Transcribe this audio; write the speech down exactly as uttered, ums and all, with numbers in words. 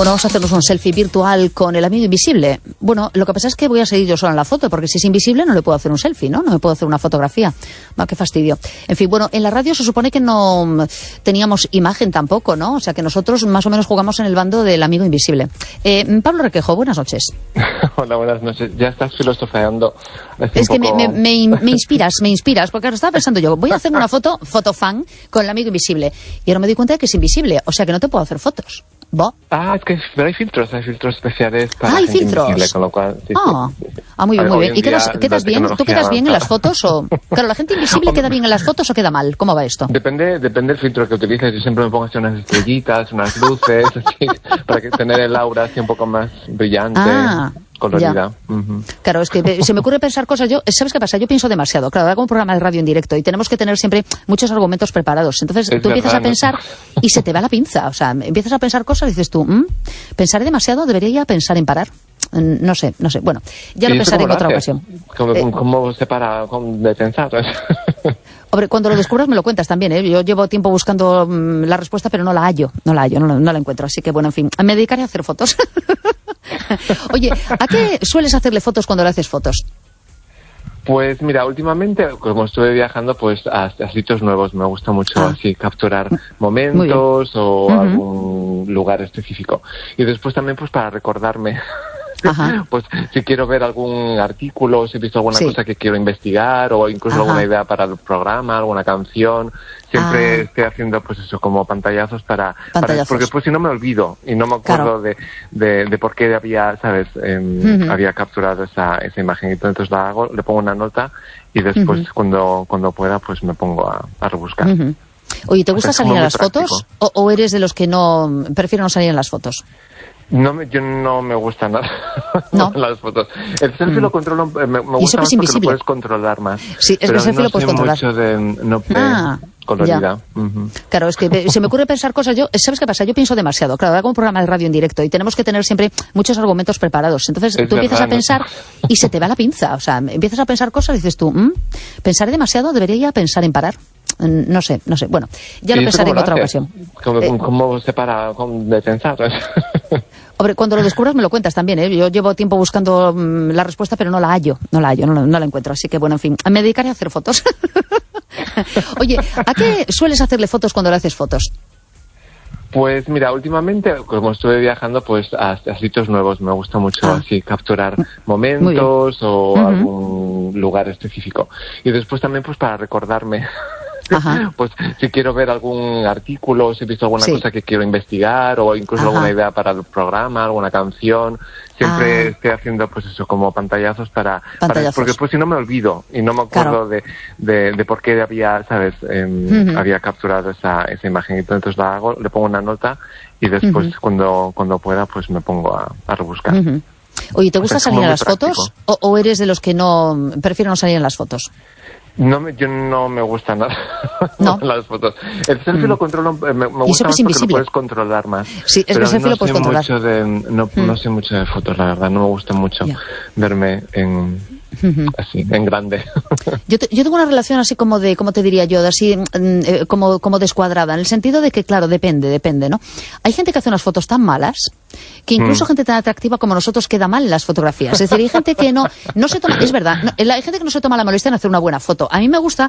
Bueno, vamos a hacernos un selfie virtual con el amigo invisible. Bueno, lo que pasa es que voy a seguir yo sola en la foto, porque si es invisible no le puedo hacer un selfie, ¿no? No me puedo hacer una fotografía. Va, qué fastidio. En fin, bueno, en la radio se supone que no teníamos imagen tampoco, ¿no? O sea, que nosotros más o menos jugamos en el bando del amigo invisible. Eh, Pablo Requejo, buenas noches. Hola, buenas noches. Ya estás filosofeando. Es que poco... me, me, me inspiras, me inspiras, porque ahora estaba pensando yo, voy a hacer una foto, fotofan, con el amigo invisible. Y ahora me doy cuenta de que es invisible, o sea que no te puedo hacer fotos. ¿Bo? Ah, es que pero hay filtros, hay filtros especiales para ah, hay gente filtros. invisible, con lo cual... Sí, ah. sí, sí. ah, muy bien, muy bien. ¿Y quedas, día, quedas bien? ¿Tú quedas bien en las fotos o...? Claro, ¿la gente invisible queda bien en las fotos o queda mal? ¿Cómo va esto? Depende depende del filtro que utilices. Yo siempre me pongo así unas estrellitas, unas luces, así, para que tener el aura así un poco más brillante. Ah. Colorida. Uh-huh. Claro, es que se me ocurre pensar cosas. Yo, ¿sabes qué pasa? Yo pienso demasiado. Claro, hago un programa de radio en directo y tenemos que tener siempre muchos argumentos preparados. Entonces es tú empiezas verdad, a pensar y se te va la pinza. O sea, empiezas a pensar cosas y dices tú, ¿Mm? ¿pensaré demasiado? ¿Debería ya pensar en parar? No sé, no sé. Bueno, ya lo pensaré en otra ocasión. ¿Cómo, eh, ¿Cómo se para de pensar? Hombre, cuando lo descubras me lo cuentas también, ¿eh? Yo llevo tiempo buscando um, la respuesta, pero no la hallo, no la hallo, no, no la encuentro. Así que, bueno, en fin, me dedicaré a hacer fotos. Oye, ¿a qué sueles hacerle fotos cuando le haces fotos? Pues mira, últimamente, como estuve viajando, pues a, a sitios nuevos, me gusta mucho ah. así capturar momentos o uh-huh. algún lugar específico. Y después también pues para recordarme... Ajá. Pues si quiero ver algún artículo, si he visto alguna sí. cosa que quiero investigar o incluso Ajá. alguna idea para el programa, alguna canción, siempre ah. estoy haciendo pues eso como pantallazos para, pantallazos. para porque pues si no me olvido y no me acuerdo claro. de, de, de por qué había, sabes, eh, uh-huh. había capturado esa, esa imagen. Entonces la hago, le pongo una nota y después uh-huh. cuando cuando pueda pues me pongo a, a rebuscar. Uh-huh. Oye, ¿te gusta o sea, salir en las práctico. fotos o, o eres de los que no prefiero no salir en las fotos? No me, yo no me gusta nada ¿No? las fotos. El selfie mm. lo controlo, me, me gusta más porque lo puedes controlar más. Sí, es que el selfie no lo puedes controlar. Mucho de, no ah, colorida. Uh-huh. Claro, es que se me ocurre pensar cosas. Yo, ¿sabes qué pasa? Yo pienso demasiado. Claro, hago un programa de radio en directo y tenemos que tener siempre muchos argumentos preparados. Entonces es tú verdad, empiezas a pensar no. y se te va la pinza. O sea, empiezas a pensar cosas y dices tú, ¿Mm? ¿pensaré demasiado? ¿Debería ya pensar en parar? No sé, no sé. Bueno, ya lo pensaré en otra ocasión. ¿Cómo, eh, ¿Cómo se para de pensar? Hombre, cuando lo descubras me lo cuentas también, ¿eh? Yo llevo tiempo buscando um, la respuesta, pero no la hallo, no la hallo, no, no la encuentro. Así que, bueno, en fin, me dedicaré a hacer fotos. Oye, ¿a qué sueles hacerle fotos cuando le haces fotos? Pues mira, últimamente, como estuve viajando, pues a, a sitios nuevos, me gusta mucho ah. así capturar momentos o uh-huh. algún lugar específico. Y después también pues para recordarme... Ajá. Pues si quiero ver algún artículo, si he visto alguna sí. cosa que quiero investigar o incluso Ajá. alguna idea para el programa, alguna canción, siempre ah. estoy haciendo pues eso como pantallazos para, pantallazos. para porque pues si no me olvido y no me acuerdo claro. de, de, de por qué había, sabes, eh, uh-huh. había capturado esa, esa imagen. Entonces la hago, le pongo una nota y después uh-huh. cuando cuando pueda pues me pongo a, a rebuscar. Uh-huh. Oye, ¿te gusta o sea, salir en las práctico. fotos o, o eres de los que no prefiero no salir en las fotos? No me, yo no me gusta nada ¿No? las fotos. El selfie mm. lo controlo, me, me gusta más porque lo puedes controlar más. Sí, es pero que el selfie no lo puedes sé controlar. Mucho de, no, mm. no sé mucho de fotos, la verdad. No me gusta mucho yeah. verme en... Uh-huh. así, en grande. Yo, te, yo tengo una relación así como de, ¿cómo te diría yo? De así, eh, como, como descuadrada, en el sentido de que, claro, depende, depende, ¿no? Hay gente que hace unas fotos tan malas que incluso mm. gente tan atractiva como nosotros queda mal en las fotografías. Es decir, hay gente que no, no se toma, es verdad, no, hay gente que no se toma la molestia en hacer una buena foto. A mí me gusta